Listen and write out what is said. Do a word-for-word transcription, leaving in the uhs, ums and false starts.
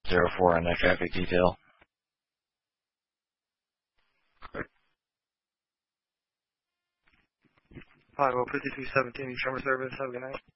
zero four on that traffic detail. Hi, well, fifty-two seventeen, East Summer Service. Have a good night.